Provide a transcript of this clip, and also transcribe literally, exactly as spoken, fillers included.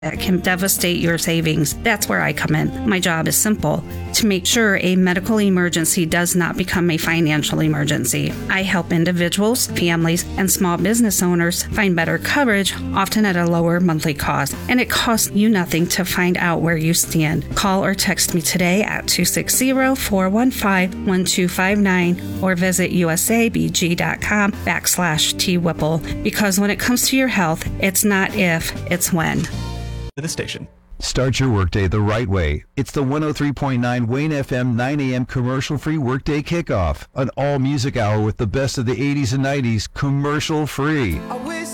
that can devastate your savings. That's where I come in. My job is simple: to make sure a medical emergency does not become a financial emergency. I help individuals, families, and small business owners find better coverage, often at a lower monthly cost. And it costs you nothing to find out where you stand. Call or text me today at two six zero, four one five, one two five nine or visit usabg.com backslash T-Whipple. Because when it comes to your health, it's not if, it's when. The station. Start your workday the right way. It's the one oh three point nine Wayne F M nine a.m. commercial-free workday kickoff. An all-music hour with the best of the eighties and nineties, commercial-free.